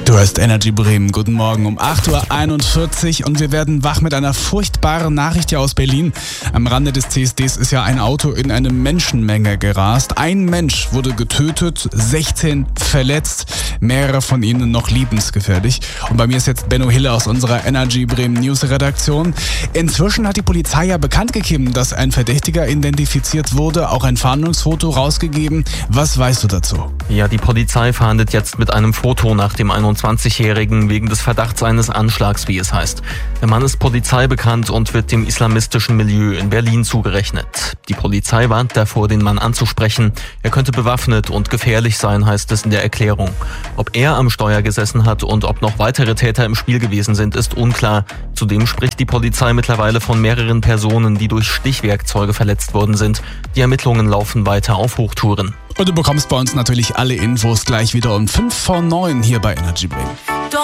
Du hörst Energy Bremen. Guten Morgen um 8.41 Uhr und wir werden wach mit einer furchtbaren Nachricht hier aus Berlin. Am Rande des CSDs ist ja ein Auto in eine Menschenmenge gerast. Ein Mensch wurde getötet, 16 verletzt, mehrere von ihnen noch lebensgefährlich. Und bei mir ist jetzt Benno Hille aus unserer Energy Bremen News Redaktion. Inzwischen hat die Polizei ja bekannt gegeben, dass ein Verdächtiger identifiziert wurde, auch ein Fahndungsfoto rausgegeben. Was weißt du dazu? Ja, die Polizei fahndet jetzt mit einem Foto nach dem 21-Jährigen wegen des Verdachts eines Anschlags, wie es heißt. Der Mann ist polizeibekannt und wird dem islamistischen Milieu in Berlin zugerechnet. Die Polizei warnt davor, den Mann anzusprechen. Er könnte bewaffnet und gefährlich sein, heißt es in der Erklärung. Ob er am Steuer gesessen hat und ob noch weitere Täter im Spiel gewesen sind, ist unklar. Zudem spricht die Polizei mittlerweile von mehreren Personen, die durch Stichwerkzeuge verletzt worden sind. Die Ermittlungen laufen weiter auf Hochtouren. Und du bekommst bei uns natürlich alle Infos gleich wieder um 5 vor 9 hier bei Energy Bremen.